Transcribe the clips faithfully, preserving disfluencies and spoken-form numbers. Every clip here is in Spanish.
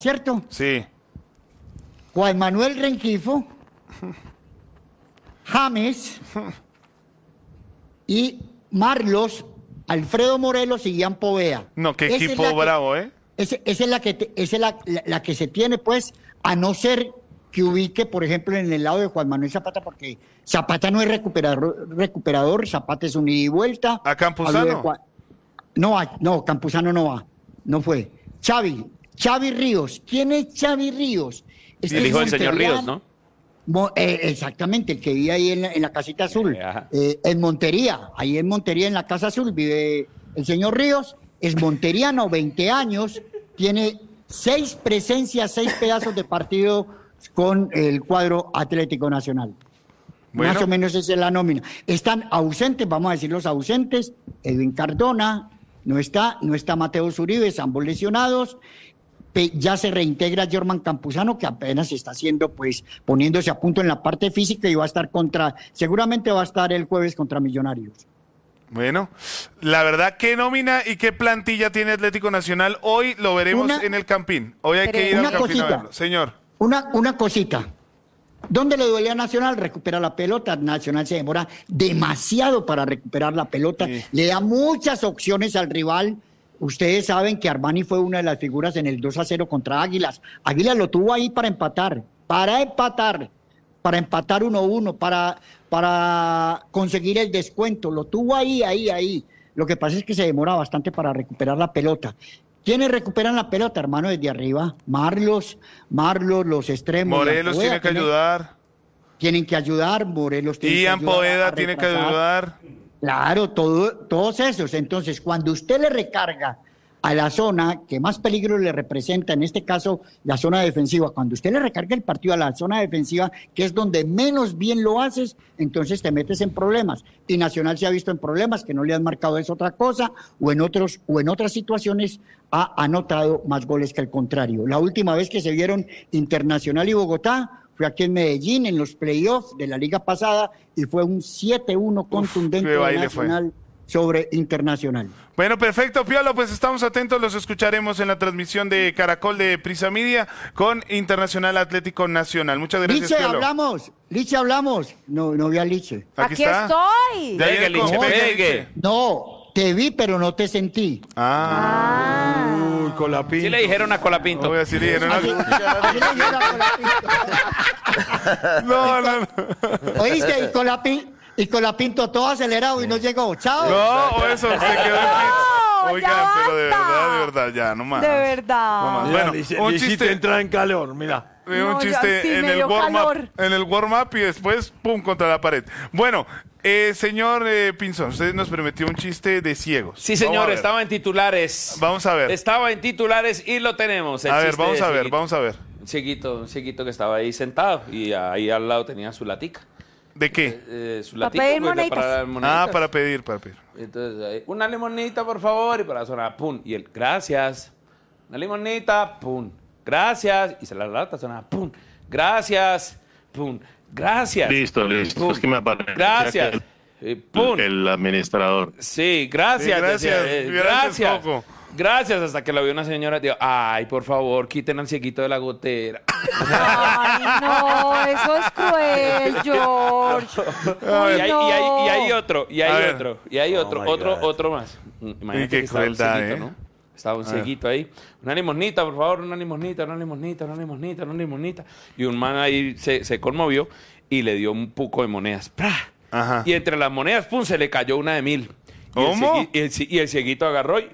¿cierto? Sí. Juan Manuel Rengifo, James y Marlos, Alfredo Morelos y Ian Poveda. No, qué Esa es equipo la que- bravo, ¿eh? Esa, esa es, la que, te- esa es la, la- la que se tiene, pues, a no ser que ubique, por ejemplo, en el lado de Juan Manuel Zapata, porque Zapata no es recuperador, recuperador Zapata es un ida y vuelta. ¿A Campuzano? Hablo de Juan- No, a- no, Campuzano no va, no fue. Xavi, Xavi Ríos. ¿Quién es Xavi Ríos? Este El es hijo del señor monteriano. Ríos, ¿no? Mo- eh, exactamente, el que vive ahí en la, en la casita azul, Eh, ajá. eh, en Montería, ahí en Montería, en la casa azul, vive el señor Ríos, es monteriano, veinte años, tiene seis presencias, seis pedazos de partido con el cuadro Atlético Nacional. Bueno. Más o menos esa es la nómina. Están ausentes, vamos a decir los ausentes, Edwin Cardona, no está, no está Mateo Zuribe, ambos lesionados. Pe- Ya se reintegra Jorman Campuzano, que apenas está haciendo, pues, poniéndose a punto en la parte física y va a estar contra, seguramente va a estar el jueves contra Millonarios. Bueno, la verdad, qué nómina y qué plantilla tiene Atlético Nacional. Hoy lo veremos Una- en el Campín. Hoy hay que ir Una al Campín a cosita. verlo. Señor. Una, una cosita. ¿Dónde le duele a Nacional? Recupera la pelota. Nacional se demora demasiado para recuperar la pelota. Sí. Le da muchas opciones al rival. Ustedes saben que Armani fue una de las figuras en el dos a cero contra Águilas. Águilas lo tuvo ahí para empatar, para empatar, para empatar uno a uno, para, para conseguir el descuento. Lo tuvo ahí, ahí, ahí. Lo que pasa es que se demora bastante para recuperar la pelota. ¿Quiénes recuperan la pelota, hermano, desde arriba? Marlos, Marlos, los extremos. Morelos Ian tiene Poveda que ayudar. Tienen que ayudar, Morelos tiene que Ian ayudar. Poveda a tiene que retrasar. ayudar. Claro, todo, todos esos. Entonces, cuando usted le recarga a la zona que más peligro le representa, en este caso la zona defensiva, cuando usted le recarga el partido a la zona defensiva, que es donde menos bien lo haces, entonces te metes en problemas. Y Nacional se ha visto en problemas, que no le han marcado es otra cosa, o en, otros, o en otras situaciones ha anotado más goles que el contrario. La última vez que se vieron Internacional y Bogotá fue aquí en Medellín, en los playoffs de la liga pasada, y fue un siete uno contundente qué de baile fue. Nacional sobre Internacional. Bueno, perfecto, Piolo, pues estamos atentos, los escucharemos en la transmisión de Caracol de Prisa Media con Internacional Atlético Nacional. Muchas gracias, Liche, Piolo. hablamos. Liche, hablamos. No, no vi a Liche. Aquí, Aquí está. estoy. Ya Pegue, viene con- Liche, pegue, pegue. Liche. No, te vi, pero no te sentí. Ah, Uy, Colapinto. Sí le dijeron a no Colapinto. voy a decir, no, Así- así le dijeron a Colapinto. no, no, no. ¿Oíste? Y Colapinto, y Colapinto todo acelerado y no llegó. Chao. No, o eso, se quedó en No, Oigan, ya pero de basta. verdad, de verdad, ya, no más. De verdad. No más. Mira, Bueno, le hice- un le hiciste chiste. entrar en calor, mira. Eh, No, un ya chiste sí en me el dio warm calor. up, en el warm up y después pum contra la pared. Bueno, eh, señor eh, Pinzón, usted nos prometió un chiste de ciegos. Sí, Vamos a señor, ver. estaba en titulares. Vamos a ver. Estaba en titulares y lo tenemos. el A ver, chiste vamos de a ver, cieguito. vamos a ver. Un cieguito, un cieguito que estaba ahí sentado y ahí al lado tenía su latica. ¿De qué? Eh, su Pa' latica pedir pues, de- moneditas. para dar moneditas. Ah, para pedir, para pedir. Entonces, ahí, una limonita, por favor, y para sonar, pum. Y él, gracias. Una limonita, pum. Gracias. Y se la lata, sonaba, pum. Gracias, pum. Gracias. Listo, listo. Pum. Es que me aparece Gracias. el, Eh, pum. el administrador. Sí, gracias. Sí, gracias, decía, eh, gracias, gracias. Coco. Gracias, hasta que lo vio una señora y dijo, ay, por favor, quiten al cieguito de la gotera. Ay, no, eso es cruel, George. y, Uy, hay, y, hay, y hay otro, y A hay ver. otro, y hay Oh otro, my otro, God. otro más. Imagínate qué que estaba un crueldad, cieguito, ¿eh? ¿no? Estaba un A ver. cieguito ahí. Una limonita, por favor, una limonita, una limonita, una limonita, una limonita. Y un man ahí se, se conmovió y le dio un poco de monedas. ¡Pra! Ajá. Y entre las monedas, pum, se le cayó una de mil. Y el ¿Cómo? ciegui- Y el, ci- y el cieguito agarró y,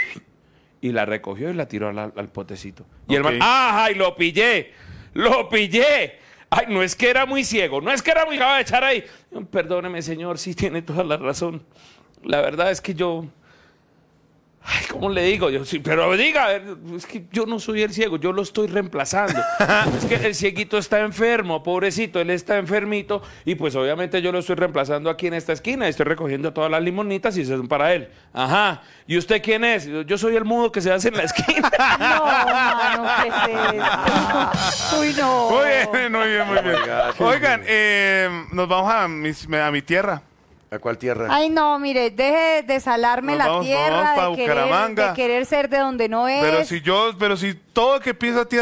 y la recogió y la tiró al, al potecito. Y el Ok. man, ¡ajá! Y lo pillé. ¡Lo pillé! Ay, no es que era muy ciego, no es que era muy... Acaba de echar ahí. Perdóneme, señor, sí tiene toda la razón. La verdad es que yo... Ay, ¿cómo le digo? Yo sí, pero diga, es que yo no soy el ciego, yo lo estoy reemplazando. Es que el cieguito está enfermo, pobrecito, él está enfermito y pues obviamente yo lo estoy reemplazando aquí en esta esquina. Estoy recogiendo todas las limonitas y son para él. Ajá. ¿Y usted quién es? Yo soy el mudo que se hace en la esquina. No, mano, ¿qué es esto? Uy, no. Muy bien, muy bien, muy bien. Oigan, eh, nos vamos a mi, a mi tierra. ¿A cuál tierra? Ay, no, mire, deje de salarme Nos la vamos- tierra, vamos pa' de querer, Bucaramanga. de querer ser de donde no es. Pero si yo, pero si todo que piensa tierra